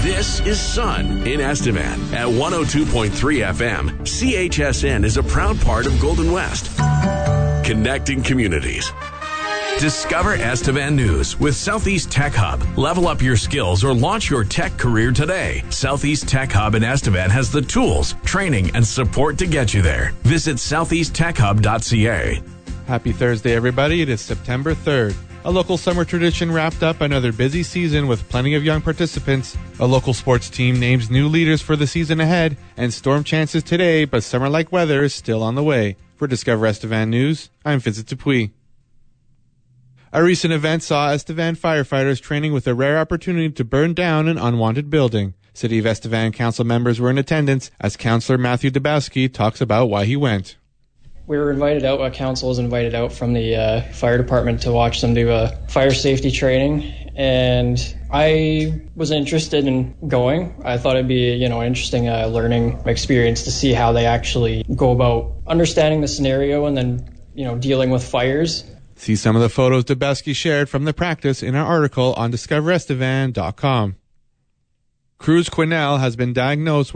This is Sun in Estevan at 102.3 FM. CHSN is a proud part of Golden West. Connecting communities. Discover Estevan News with Southeast Tech Hub. Level up your skills or launch your tech career today. Southeast Tech Hub in Estevan has the tools, training, and support to get you there. Visit southeasttechhub.ca. Happy Thursday, everybody. It is September 3rd. A local summer tradition wrapped up another busy season with plenty of young participants. A local sports team names new leaders for the season ahead, and storm chances today, but summer-like weather is still on the way. For Discover Estevan News, I'm Vincent Dupuis. A recent event saw Estevan firefighters training with a rare opportunity to burn down an unwanted building. City of Estevan council members were in attendance as Councillor Matthew Dabowski talks about why he went. We were invited out, council was invited out from the fire department to watch them do a fire safety training, and I was interested in going. I thought it'd be, an interesting learning experience to see how they actually go about understanding the scenario and then, dealing with fires. See some of the photos Dabowski shared from the practice in our article on discoverestevan.com. Cruz Quinnell has been diagnosed with